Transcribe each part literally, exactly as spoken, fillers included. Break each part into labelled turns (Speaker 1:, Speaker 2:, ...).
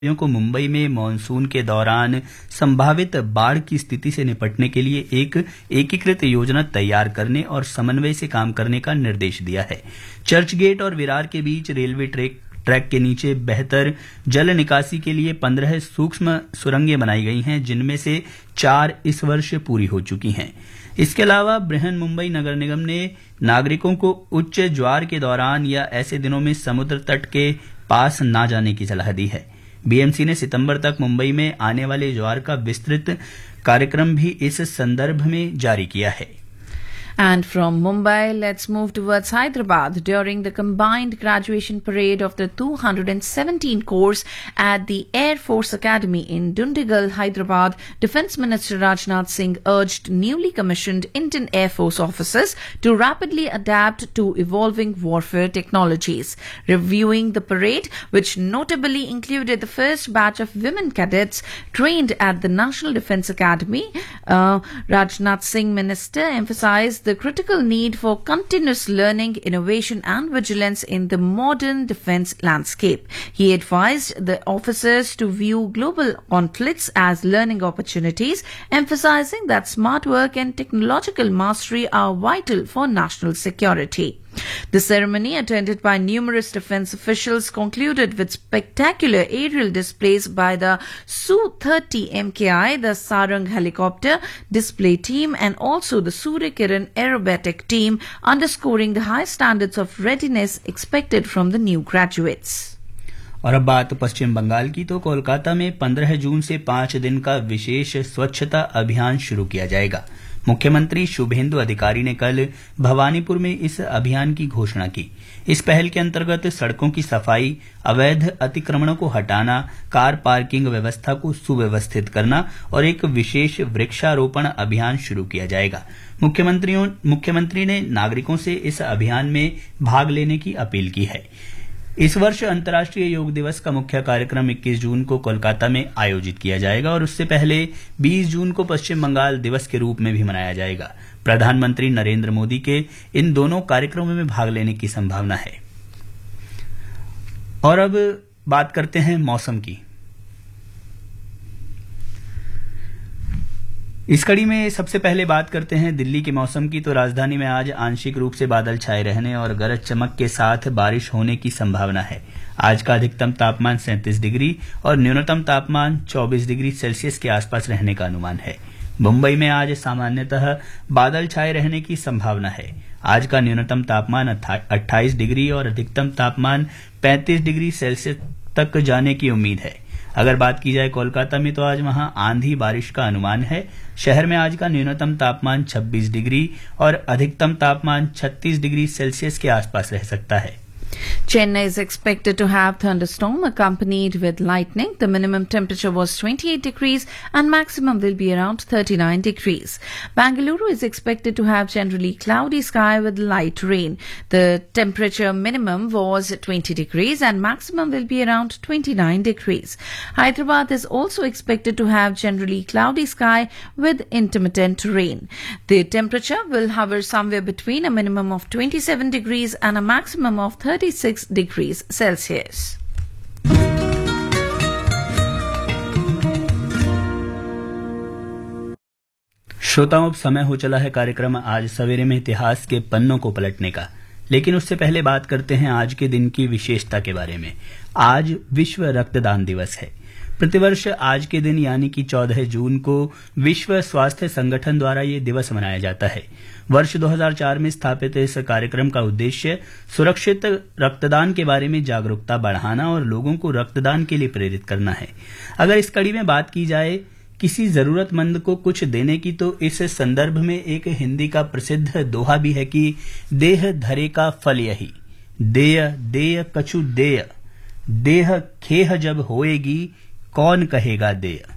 Speaker 1: को मुंबई में मानसून के दौरान संभावित बाढ़ की स्थिति से निपटने के लिए एक एकीकृत योजना तैयार करने और समन्वय से काम करने का निर्देश दिया है। चर्च गेट और विरार के बीच रेलवे ट्रैक ट्रैक के नीचे बेहतर जल निकासी के लिए पंद्रह सूक्ष्म सुरंगें बनाई गई हैं, जिनमें से चार इस वर्ष पूरी हो चुकी हैं। इसके अलावा बृहन मुंबई नगर निगम ने नागरिकों को उच्च ज्वार के दौरान या ऐसे दिनों में समुद्र तट के पास न जाने की सलाह दी है। बीएमसी ने सितंबर तक मुंबई में आने वाले ज्वार का विस्तृत कार्यक्रम भी इस संदर्भ में जारी किया है।
Speaker 2: And from Mumbai, let's move towards Hyderabad. During the combined graduation parade of the two hundred seventeen course at the Air Force Academy in Dundigal, Hyderabad, Defence Minister Rajnath Singh urged newly commissioned Indian Air Force officers to rapidly adapt to evolving warfare technologies. Reviewing the parade, which notably included the first batch of women cadets trained at the National Defence Academy, uh, Rajnath Singh Minister emphasized the critical need for continuous learning, innovation and vigilance in the modern defence landscape. He advised the officers to view global conflicts as learning opportunities, emphasizing that smart work and technological mastery are vital for national security. The ceremony, attended by numerous defence officials, concluded with spectacular aerial displays by the S U thirty M K I, the Sarang helicopter display team, and also the Surya Kiran aerobatic team, underscoring the high standards of readiness expected from the new graduates.
Speaker 1: और अब बात पश्चिम बंगाल की, तो कोलकाता में पंद्रह जून से पांच दिन का विशेष स्वच्छता अभियान शुरू किया जाएगा। मुख्यमंत्री शुभेंदु अधिकारी ने कल भवानीपुर में इस अभियान की घोषणा की। इस पहल के अंतर्गत सड़कों की सफाई, अवैध अतिक्रमणों को हटाना, कार पार्किंग व्यवस्था को सुव्यवस्थित करना और एक विशेष वृक्षारोपण अभियान शुरू किया जाएगा। मुख्यमंत्रियों मुख्यमंत्री ने नागरिकों से इस अभियान में भाग लेने की अपील की है। इस वर्ष अंतर्राष्ट्रीय योग दिवस का मुख्य कार्यक्रम इक्कीस जून को कोलकाता में आयोजित किया जाएगा और उससे पहले बीस जून को पश्चिम बंगाल दिवस के रूप में भी मनाया जाएगा। प्रधानमंत्री नरेंद्र मोदी के इन दोनों कार्यक्रमों में भाग लेने की संभावना है। और अब बात करते हैं मौसम की। इस कड़ी में सबसे पहले बात करते हैं दिल्ली के मौसम की। तो राजधानी में आज आंशिक रूप से बादल छाए रहने और गरज चमक के साथ बारिश होने की संभावना है। आज का अधिकतम तापमान सैंतीस डिग्री और न्यूनतम तापमान चौबीस डिग्री सेल्सियस के आसपास रहने का अनुमान है। मुंबई में आज सामान्यतः बादल छाए रहने की संभावना है। आज का न्यूनतम तापमान अट्ठाईस डिग्री और अधिकतम तापमान पैंतीस डिग्री सेल्सियस तक जाने की उम्मीद है। अगर बात की जाए कोलकाता में, तो आज वहां आंधी बारिश का अनुमान है। शहर में आज का न्यूनतम तापमान छब्बीस डिग्री और अधिकतम तापमान छत्तीस डिग्री सेल्सियस के आसपास रह सकता है।
Speaker 2: Chennai is expected to have thunderstorm accompanied with lightning. The minimum temperature was twenty-eight degrees and maximum will be around thirty-nine degrees. Bangalore is expected to have generally cloudy sky with light rain. The temperature minimum was twenty degrees and maximum will be around twenty-nine degrees. Hyderabad is also expected to have generally cloudy sky with intermittent rain. The temperature will hover somewhere between a minimum of twenty-seven degrees and a maximum of thirty-six degrees Celsius.
Speaker 1: श्रोताओं, अब समय हो चला है कार्यक्रम आज सवेरे में इतिहास के पन्नों को पलटने का। लेकिन उससे पहले बात करते हैं आज के दिन की विशेषता के बारे में। आज विश्व रक्तदान दिवस है। प्रतिवर्ष आज के दिन यानी कि चौदह जून को विश्व स्वास्थ्य संगठन द्वारा ये दिवस मनाया जाता है। वर्ष दो हज़ार चार में स्थापित इस कार्यक्रम का उद्देश्य सुरक्षित रक्तदान के बारे में जागरूकता बढ़ाना और लोगों को रक्तदान के लिए प्रेरित करना है। अगर इस कड़ी में बात की जाए किसी जरूरतमंद को कुछ देने की, तो इस संदर्भ में एक हिंदी का प्रसिद्ध दोहा भी है कि देह धरे का फल यही, देय देय कछु देय, देह खेह जब होएगी कौन कहेगा देय।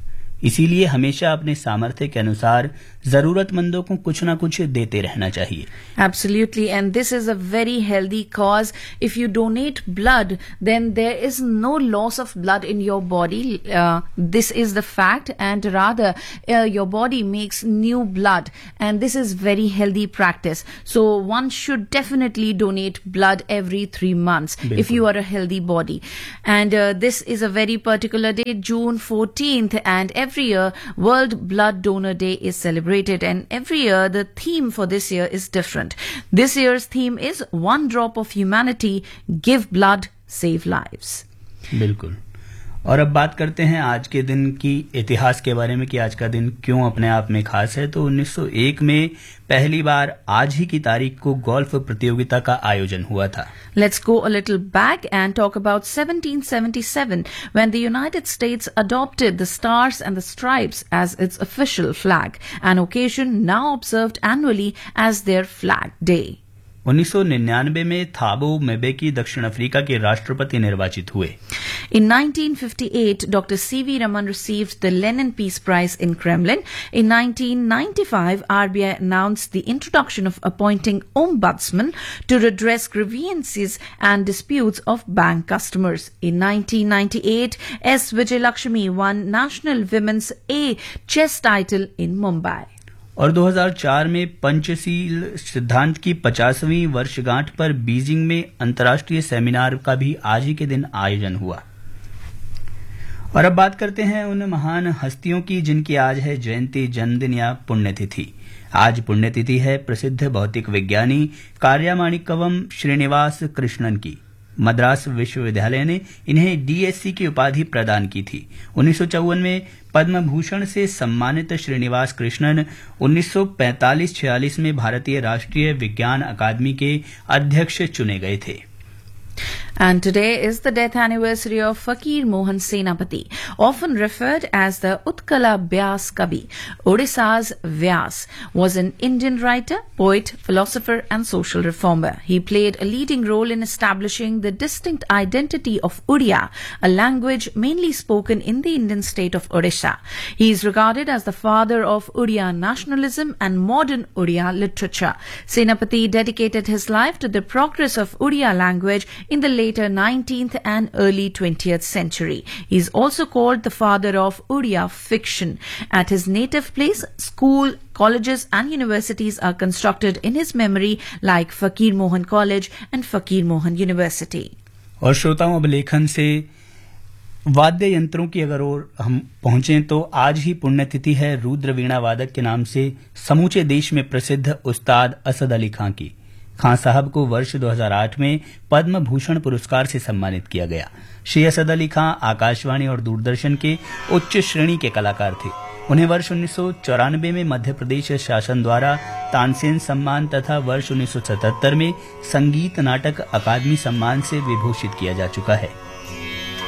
Speaker 1: इसीलिए हमेशा अपने सामर्थ्य के अनुसार जरूरतमंदों को कुछ ना कुछ देते रहना चाहिए.
Speaker 2: Absolutely, and this is a very healthy cause. If you donate blood, then there is no loss of blood in your body. Uh, this is the fact, and rather uh, your body makes new blood, and this is very healthy practice. So one should definitely donate blood every three months
Speaker 1: Bilkul.
Speaker 2: if you are a healthy body. And uh, this is a very particular day, June fourteenth, and every year World Blood Donor Day is celebrated. And every year the theme for this year is different. This year's theme is One Drop of Humanity, Give Blood, Save Lives.
Speaker 1: बिल्कुल. और अब बात करते हैं आज के दिन की इतिहास के बारे में कि आज का दिन क्यों अपने आप में खास है. तो उन्नीस सौ एक में पहली बार आज ही की तारीख को गोल्फ प्रतियोगिता का आयोजन हुआ था.
Speaker 2: Let's go a little back and talk about seventeen seventy-seven, when the United States adopted the Stars and the Stripes as its official flag, an occasion now observed annually as their Flag Day.
Speaker 1: उन्नीस सौ निन्यानवे में थाबो म्बेकी दक्षिण Africa के राष्ट्रपति निर्वाचित हुए.
Speaker 2: In nineteen fifty-eight, Doctor C V Raman received the Lenin Peace Prize in Kremlin. In nineteen ninety-five, R B I announced the introduction of appointing ombudsman to redress grievances and disputes of bank customers. In nineteen ninety-eight, S. Vijayalakshmi won National Women's A chess title in Mumbai.
Speaker 1: और दो हज़ार चार में पंचशील सिद्धांत की पचासवीं वर्षगांठ पर बीजिंग में अंतर्राष्ट्रीय सेमिनार का भी आज ही के दिन आयोजन हुआ. और अब बात करते हैं उन महान हस्तियों की जिनकी आज है जयंती, जन्मदिन या पुण्यतिथि. आज पुण्यतिथि है प्रसिद्ध भौतिक विज्ञानी कार्यामाणिकवम श्रीनिवास कृष्णन की. मद्रास विश्वविद्यालय ने इन्हें डीएससी की उपाधि प्रदान की थी. उन्नीस सौ चौवन में पद्म भूषण से सम्मानित श्रीनिवास कृष्णन उन्नीस सौ पैंतालीस छियालीस में भारतीय राष्ट्रीय विज्ञान अकादमी के अध्यक्ष चुने गए थे.
Speaker 2: And today is the death anniversary of Fakir Mohan Senapati, often referred as the Utkala Vyas Kavi. Odisha's Vyas was an Indian writer, poet, philosopher and social reformer. He played a leading role in establishing the distinct identity of Odia, a language mainly spoken in the Indian state of Odisha. He is regarded as the father of Odia nationalism and modern Odia literature. Senapati dedicated his life to the progress of Odia language in the later nineteenth and early twentieth century. He is also called the father of Odia fiction. At his native place, school, colleges and universities are constructed in his memory, like Fakir Mohan College and Fakir Mohan University.
Speaker 1: और श्रोताओं, अब लेखन से वाद्य यंत्रों की अगर और हम पहुंचे तो आज ही पुण्यतिथि है रुद्र वीणा वादक के नाम से समूचे देश में प्रसिद्ध उस्ताद असद अली खां की. खां साहब को वर्ष दो हज़ार आठ में पद्म भूषण पुरस्कार से सम्मानित किया गया. श्री असद अली खां आकाशवाणी और दूरदर्शन के उच्च श्रेणी के कलाकार थे. उन्हें वर्ष उन्नीस सौ चौरानवे में मध्य प्रदेश शासन द्वारा तानसेन सम्मान तथा वर्ष उन्नीस सौ सतहत्तर में संगीत नाटक अकादमी सम्मान से विभूषित किया जा चुका है.